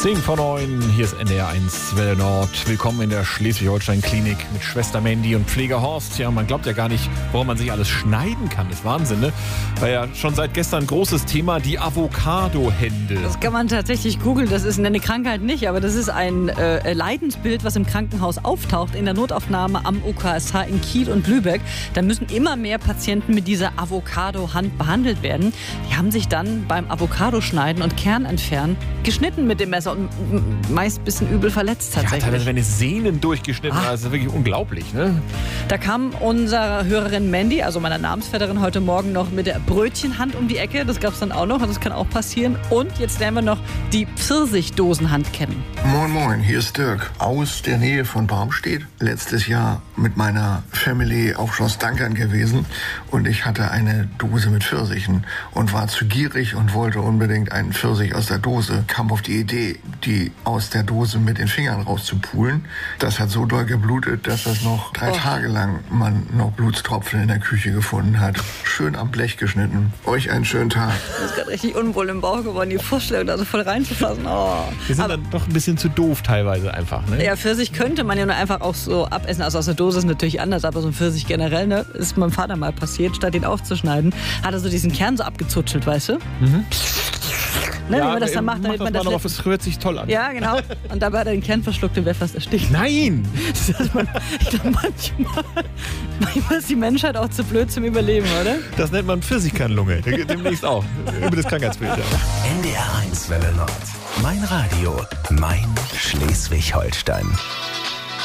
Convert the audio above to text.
10 vor 9, hier ist NDR 1 Welle Nord. Willkommen in der Schleswig-Holstein-Klinik mit Schwester Mandy und Pfleger Horst. Ja, man glaubt ja gar nicht, warum man sich alles schneiden kann. Das ist Wahnsinn, ne? War ja schon seit gestern ein großes Thema, die Avocado-Hände. Das kann man tatsächlich googeln. Das ist eine Krankheit nicht, aber das ist ein Leidensbild, was im Krankenhaus auftaucht, in der Notaufnahme am UKSH in Kiel und Lübeck. Da müssen immer mehr Patienten mit dieser Avocado-Hand behandelt werden. Die haben sich dann beim Avocado-Schneiden und Kernentfernen geschnitten mit dem Messer und meist ein bisschen übel verletzt tatsächlich. Ja, teilweise werden die Sehnen durchgeschnitten. Das ist wirklich unglaublich, ne? Da kam unsere Hörerin Mandy, also meine Namensvetterin, heute Morgen noch mit der Brötchenhand um die Ecke. Das gab es dann auch noch, das kann auch passieren. Und jetzt lernen wir noch die Pfirsichdosenhand kennen. Moin Moin, hier ist Dirk aus der Nähe von Barmstedt. Letztes Jahr mit meiner Family auf Schloss Dankern gewesen und ich hatte eine Dose mit Pfirsichen und war zu gierig und wollte unbedingt einen Pfirsich aus der Dose. Kam auf die Idee, die aus der Dose mit den Fingern rauszupulen. Das hat so doll geblutet, dass das noch 3 Tage lang man noch Blutstropfen in der Küche gefunden hat. Schön am Blech geschnitten. Euch einen schönen Tag. Das ist gerade richtig unwohl im Bauch geworden, die Vorstellung, da so voll reinzufassen. Oh. Wir sind dann doch ein bisschen zu doof teilweise einfach, ne? Ja, Pfirsich könnte man ja nur einfach auch so abessen. Also aus der Dose ist natürlich anders, aber so ein Pfirsich generell, ne, ist meinem Vater mal passiert. Statt ihn aufzuschneiden, hat er so diesen Kern so abgezutschelt, weißt du? Mhm. Ne, ja, wie man das dann macht, damit man das. Aber es hört sich toll an. Ja, genau. Und dabei hat er den Kern verschluckt und wäre fast erstickt. Nein! Ich glaube, manchmal ist die Menschheit auch zu blöd zum Überleben, oder? Das nennt man Pfirsichkernlunge. Demnächst auch. Über das Krankheitsbild. Ja. NDR 1 Welle Nord. Mein Radio. Mein Schleswig-Holstein.